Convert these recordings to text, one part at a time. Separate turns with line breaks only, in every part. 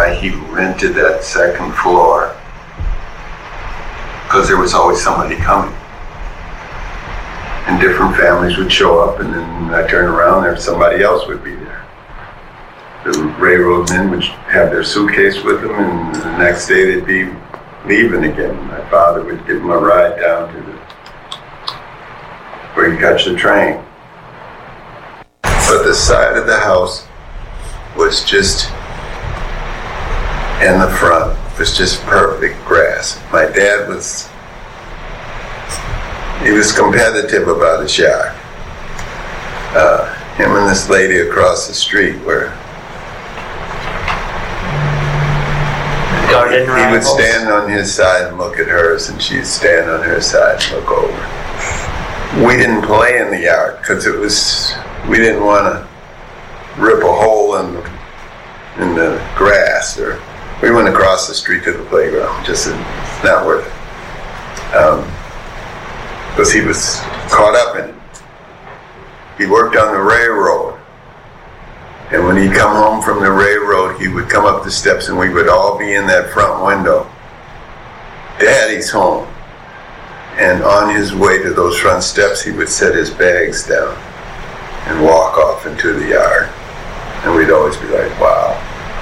why he rented that second floor, because there was always somebody coming. And different families would show up, and then I turned around, there somebody else would be there. The railroad men would have their suitcase with them, and the next day they'd be leaving again. My father would give them a ride down to where you catch the train. But the side of the house was just, in the front, was just perfect grass. My dad he was competitive about his yard. Him and this lady across the street were, he would stand on his side and look at hers, and she'd stand on her side and look over. We didn't play in the yard because we didn't want to rip a hole in the grass, or we went across the street to the playground. Just it's not worth it. Because he was caught up in it. He worked on the railroad. And when he'd come home from the railroad, he would come up the steps and we would all be in that front window. Daddy's home. And on his way to those front steps, he would set his bags down and walk off into the yard. And we'd always be like, wow.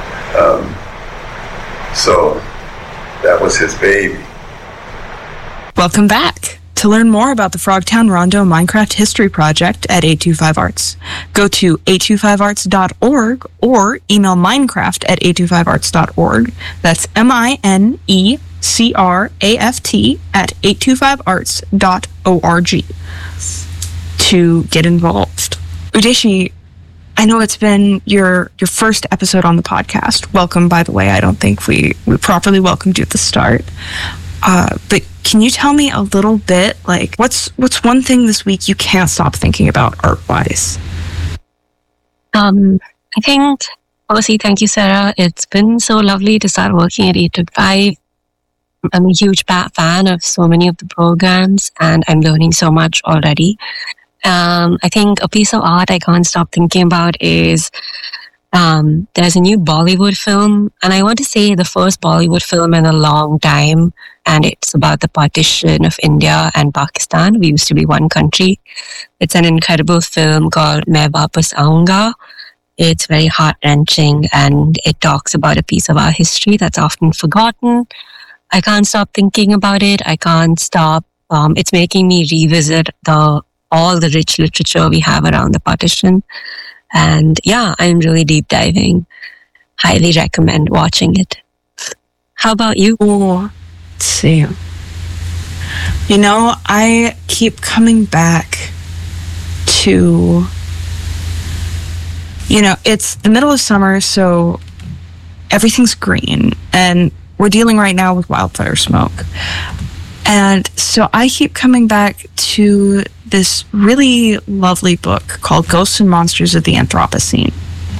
So that was his baby.
Welcome back. To learn more about the Frogtown Rondo Minecraft History Project at 825arts, go to 825arts.org or email minecraft@825arts.org. That's MINECRAFT at 825arts.org to get involved. Udeshi, I know it's been your first episode on the podcast. Welcome, by the way. I don't think we properly welcomed you at the start. But can you tell me a little bit, like, what's one thing this week you can't stop thinking about art-wise?
I think, obviously, thank you, Sarah. It's been so lovely to start working at 825. I'm a huge fan of so many of the programs, and I'm learning so much already. I think a piece of art I can't stop thinking about is there's a new Bollywood film, and I want to say the first Bollywood film in a long time, and it's about the partition of India and Pakistan. We used to be one country. It's an incredible film called Main Wapas Aunga. It's very heart-wrenching, and it talks about a piece of our history that's often forgotten. I can't stop thinking about it. I can't stop. It's making me revisit all the rich literature we have around the partition. And yeah, I'm really deep diving. Highly recommend watching it. How about you?
Oh, let's see. You know, I keep coming back to, it's the middle of summer, so everything's green, and we're dealing right now with wildfire smoke. And so I keep coming back to this really lovely book called Ghosts and Monsters of the Anthropocene,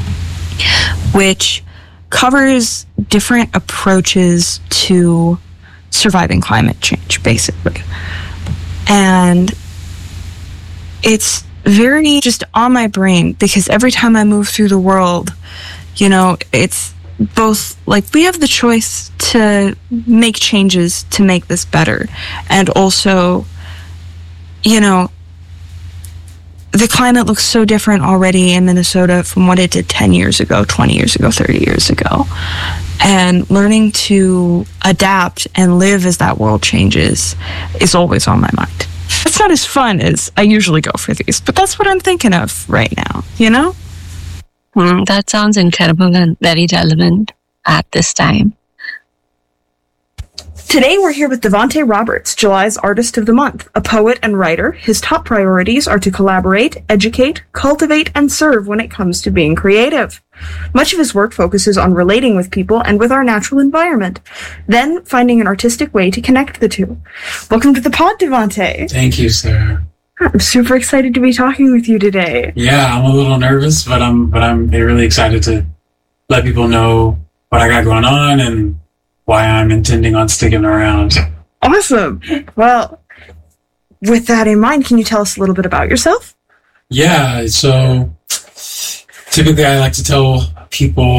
which covers different approaches to surviving climate change, basically. And it's very just on my brain, because every time I move through the world, it's both like we have the choice to make changes to make this better, and also, the climate looks so different already in Minnesota from what it did 10 years ago, 20 years ago, 30 years ago. And learning to adapt and live as that world changes is always on my mind. It's not as fun as I usually go for these, but that's what I'm thinking of right now,
That sounds incredible and very relevant at this time.
Today we're here with Devonte Roberts, July's Artist of the Month. A poet and writer, his top priorities are to collaborate, educate, cultivate, and serve when it comes to being creative. Much of his work focuses on relating with people and with our natural environment, then finding an artistic way to connect the two. Welcome to the pod, Devonte.
Thank you, Sarah.
I'm super excited to be talking with you today.
Yeah, I'm a little nervous, but I'm really excited to let people know what I got going on and why I'm intending on sticking around.
Awesome. Well, with that in mind, can you tell us a little bit about yourself?
Yeah, so typically I like to tell people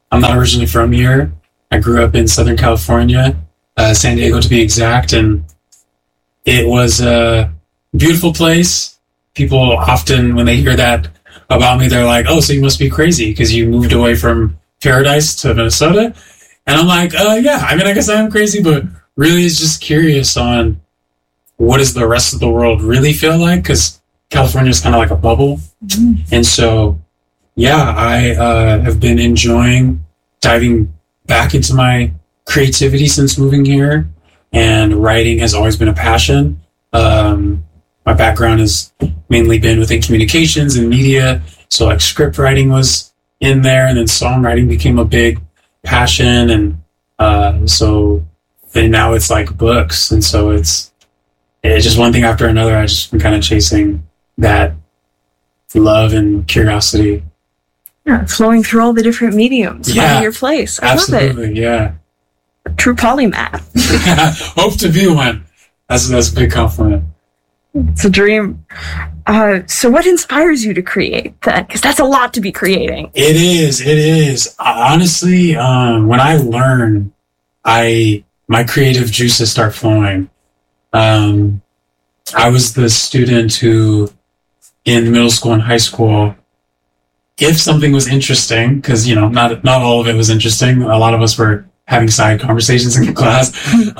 I'm not originally from here. I grew up in Southern California, San Diego to be exact, and it was a beautiful place. People often, when they hear that about me, they're like, "Oh, so you must be crazy because you moved away from paradise to Minnesota." And I'm like, yeah, I mean, I guess I am crazy, but really is just curious on what does the rest of the world really feel like, because California is kind of like a bubble. Mm-hmm. And so, yeah, I have been enjoying diving back into my creativity since moving here, and writing has always been a passion. My background has mainly been within communications and media, so like script writing was in there, and then songwriting became a big passion, and so then now it's like books, and so it's just one thing after another. I just been kind of chasing that love and curiosity.
Yeah, flowing through all the different mediums, finding your place. I love it.
Yeah.
True polymath.
Hope to be one. That's a big compliment.
It's a dream. So what inspires you to create then? Because that's a lot to be creating.
It is. Honestly, when I learn, my creative juices start flowing. I was the student who, in middle school and high school, if something was interesting, because, not all of it was interesting. A lot of us were having side conversations in class.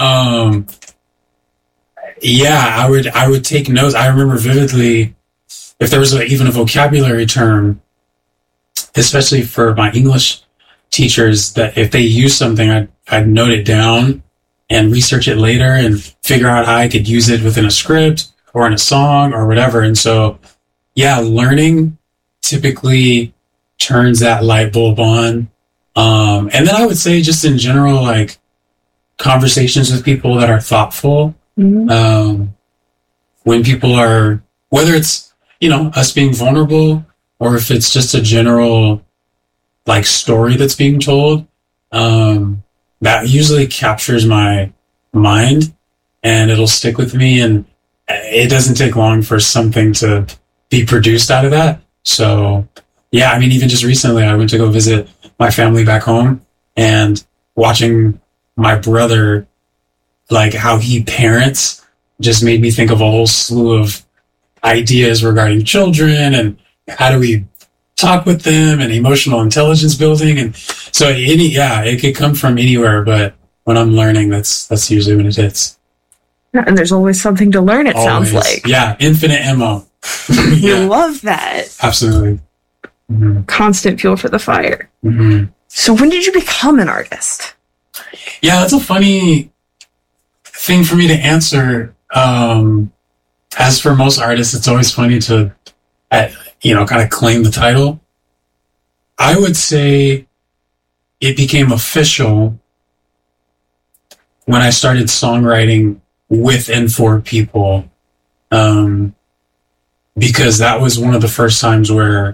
I would take notes. I remember vividly, if there was even a vocabulary term, especially for my English teachers, that if they used something, I'd note it down and research it later and figure out how I could use it within a script or in a song or whatever. And so, learning typically turns that light bulb on. And then I would say just in general, like conversations with people that are thoughtful. Mm-hmm. When people are, whether it's, us being vulnerable, or if it's just a general like story that's being told, that usually captures my mind and it'll stick with me, and it doesn't take long for something to be produced out of that. So even just recently I went to go visit my family back home, and watching my brother, like how he parents, just made me think of a whole slew of ideas regarding children and how do we talk with them, and emotional intelligence building. And so it could come from anywhere, but when I'm learning, that's usually when it hits.
And there's always something to learn, it
always.
Sounds like.
Yeah, infinite ammo.
You love that.
Absolutely. Mm-hmm.
Constant fuel for the fire.
Mm-hmm.
So when did you become an artist?
Yeah, that's a funny thing for me to answer. As for most artists, it's always funny to, kind of claim the title. I would say it became official when I started songwriting with and for people, because that was one of the first times where,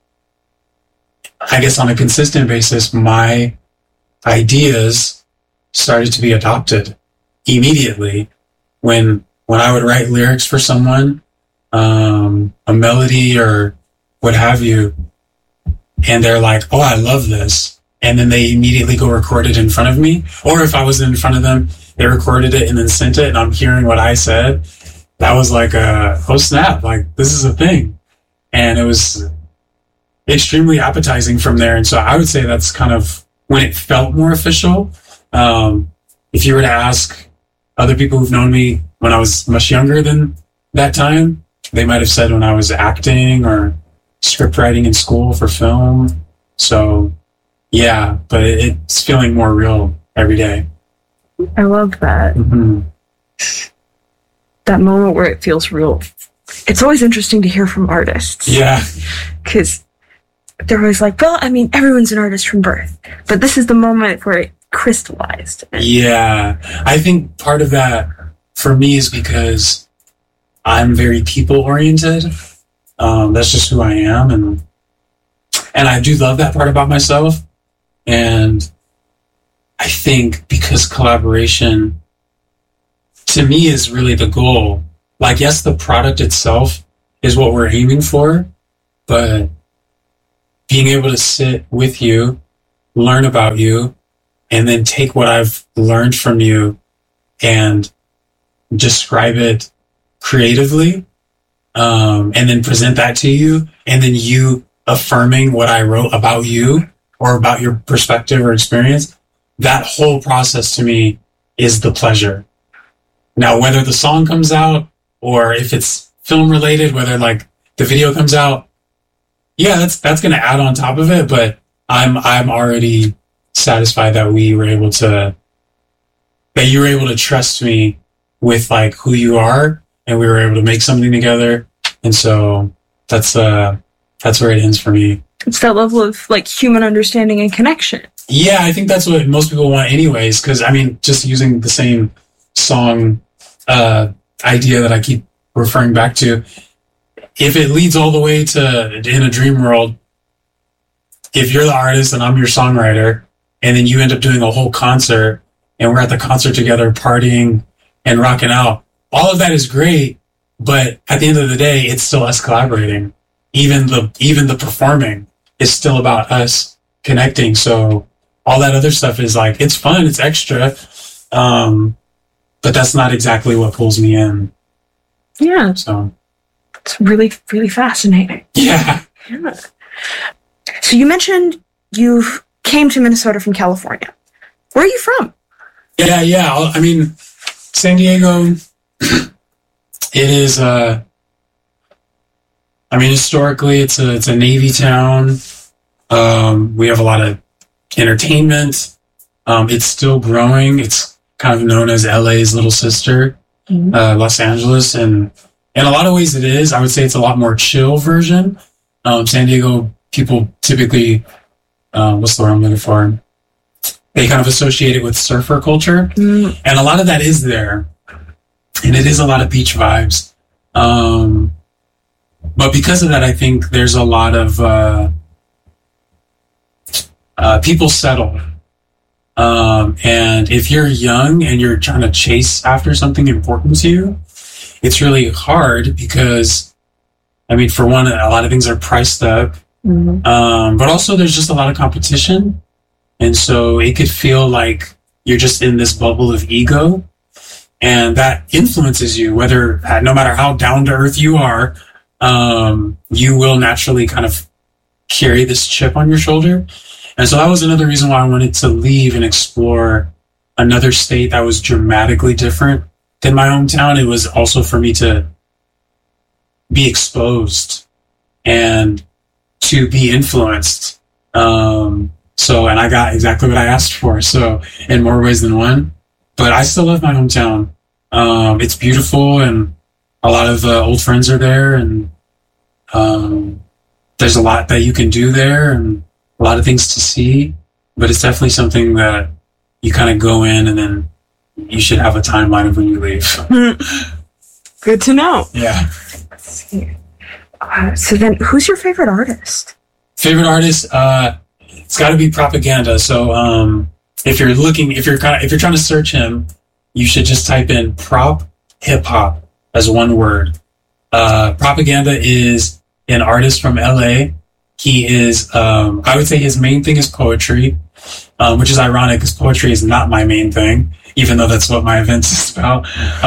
I guess on a consistent basis, my ideas started to be adopted immediately. When I would write lyrics for someone, a melody or what have you, and they're like, "Oh, I love this," and then they immediately go record it in front of me. Or if I was in front of them, they recorded it and then sent it, and I'm hearing what I said. That was like oh snap, like this is a thing. And it was extremely appetizing from there. And so I would say that's kind of when it felt more official. If you were to ask other people who've known me when I was much younger than that time, they might have said when I was acting or script writing in school for film. So but it's feeling more real every day.
I love that.
Mm-hmm.
That moment where it feels real. It's always interesting to hear from artists.
Yeah.
Because they're always like, well, I mean, everyone's an artist from birth. But this is the moment where it crystallized.
Yeah. I think part of that for me is because I'm very people-oriented. That's just who I am. And I do love that part about myself. And I think because collaboration, to me, is really the goal. Like, yes, the product itself is what we're aiming for, but being able to sit with you learn about you and then take what I've learned from you and describe it creatively, and then present that to you, and then you affirming what I wrote about you or about your perspective or experience. That whole process to me is the pleasure. Now, whether the song comes out or if it's film related, whether like the video comes out, yeah, that's going to add on top of it. But I'm already satisfied that you were able to trust me with like who you are, and we were able to make something together. And so that's where it ends for me.
It's that level of like human understanding and connection.
Yeah, I think that's what most people want anyways. Cause I mean, just using the same song, idea that I keep referring back to, if it leads all the way to In a Dream World, if you're the artist and I'm your songwriter, and then you end up doing a whole concert and we're at the concert together partying and rocking out, all of that is great. But at the end of the day, it's still us collaborating. Even the performing is still about us connecting. So all that other stuff is like, it's fun, it's extra. But that's not exactly what pulls me in.
Yeah.
So
it's really, really fascinating.
Yeah.
So you mentioned you came to Minnesota from California. Where are you from?
Yeah. I mean, San Diego, it is, historically it's a Navy town. We have a lot of entertainment. It's still growing. It's kind of known as LA's little sister, Los Angeles. And in a lot of ways it is. I would say it's a lot more chill version. San Diego people typically, what's the word I'm looking for? They kind of associate it with surfer culture. And a lot of that is there. And it is a lot of beach vibes. But because of that, I think there's a lot of people settle. And if you're young and you're trying to chase after something important to you, it's really hard because, I mean, for one, a lot of things are priced up. But also there's just a lot of competition. And so it could feel like you're just in this bubble of ego. And that influences you, whether, no matter how down to earth you are, you will naturally kind of carry this chip on your shoulder. And so that was another reason why I wanted to leave and explore another state that was dramatically different than my hometown. It was also for me to be exposed and to be influenced. And I got exactly what I asked for. So in more ways than one, but I still love my hometown. It's beautiful and a lot of old friends are there, and there's a lot that you can do there and a lot of things to see, but it's definitely something that you kind of go in and then you should have a timeline of when you leave.
Good to know.
Yeah.
Let's see. So then who's your favorite artist?
Favorite artist? It's got to be Propaganda. So if you're trying to search him, you should just type in prop hip hop as one word. Propaganda is an artist from LA. He is, I would say his main thing is poetry, which is ironic because poetry is not my main thing, even though that's what my event is about.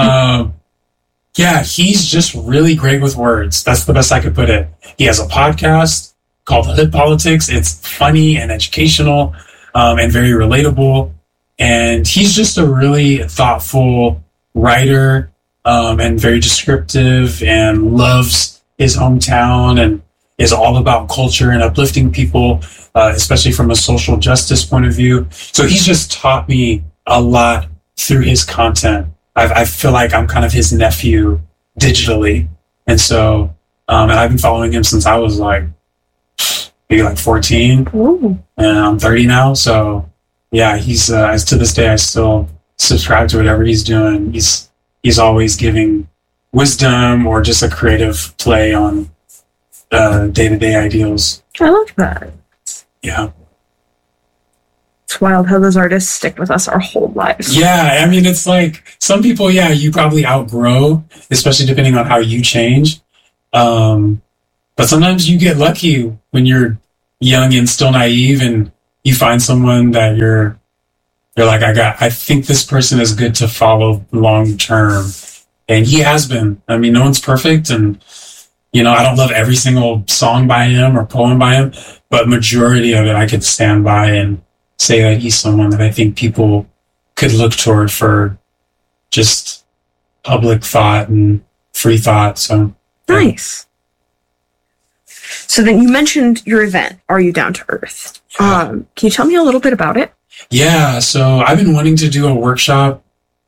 Yeah, he's just really great with words. That's the best I could put it. He has a podcast called Hip Politics. It's funny and educational, and very relatable. And he's just a really thoughtful writer, and very descriptive, and loves his hometown and is all about culture and uplifting people, especially from a social justice point of view. So he's just taught me a lot through his content. I feel like I'm kind of his nephew digitally. And so, and I've been following him since I was maybe 14.
Ooh.
And I'm 30 now. So yeah, he's, as to this day, I still subscribe to whatever he's doing. He's always giving wisdom or just a creative play on day-to-day ideals.
I love that.
Yeah.
It's wild how those artists stick with us our whole lives.
Yeah, I mean, it's like some people, yeah, you probably outgrow, especially depending on how you change. But sometimes you get lucky when you're young and still naive and you find someone that you're like, I think this person is good to follow long term. And he has been. I mean, no one's perfect. And, you know, I don't love every single song by him or poem by him, but majority of it I could stand by and say that he's someone that I think people could look toward for just public thought and free thought. So
nice. So then you mentioned your event, Are You Down to Earth? Can you tell me a little bit about it?
Yeah, so I've been wanting to do a workshop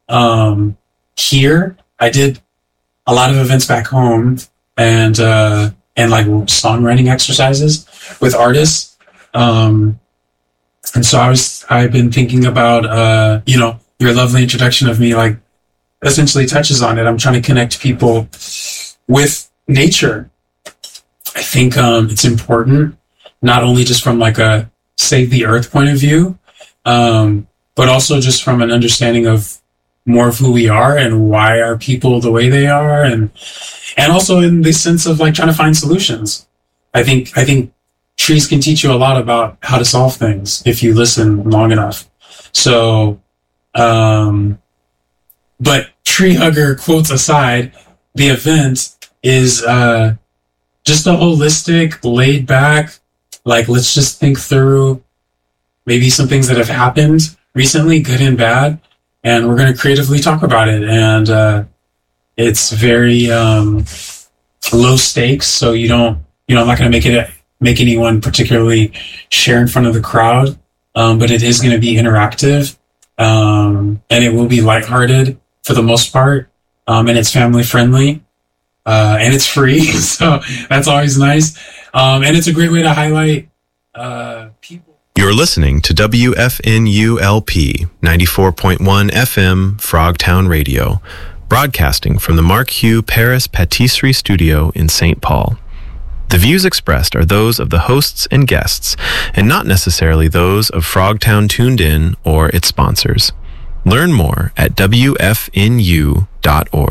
here. I did a lot of events back home and like songwriting exercises with artists. And so I've been thinking about, you know, your lovely introduction of me, like, essentially touches on it. I'm trying to connect people with nature. I think it's important, not only just from like a save the earth point of view, but also just from an understanding of more of who we are and why are people the way they are, and also in the sense of like trying to find solutions. I think trees can teach you a lot about how to solve things if you listen long enough. So, but tree hugger quotes aside, the event is just a holistic, laid back, like, let's just think through maybe some things that have happened recently, good and bad, and we're going to creatively talk about it. And it's very low stakes, so you don't, you know, I'm not going to make anyone particularly share in front of the crowd, but it is going to be interactive, and it will be lighthearted for the most part, and it's family friendly, and it's free, so that's always nice, and it's a great way to highlight people.
You're listening to WFNULP 94.1 FM Frogtown Radio, broadcasting from the Mark Hugh Paris Patisserie Studio in St. Paul. The views expressed are those of the hosts and guests, and not necessarily those of Frogtown Tuned In or its sponsors. Learn more at WFNU.org.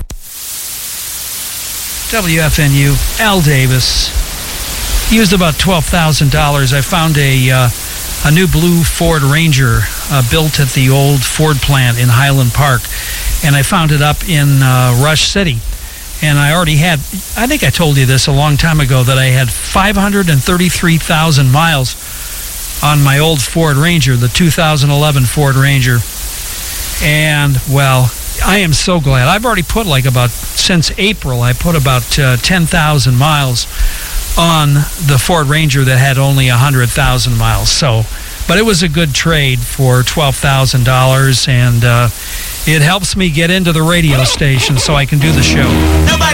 WFNU, Al Davis. Used about $12,000. I found a new blue Ford Ranger built at the old Ford plant in Highland Park, and I found it up in Rush City. And I already had, I think I told you this a long time ago, that I had 533,000 miles on my old Ford Ranger, the 2011 Ford Ranger. And, well, I am so glad. I've already put since April, I put about 10,000 miles on the Ford Ranger that had only 100,000 miles. So, but it was a good trade for $12,000, and it helps me get into the radio station so I can do the show. Nobody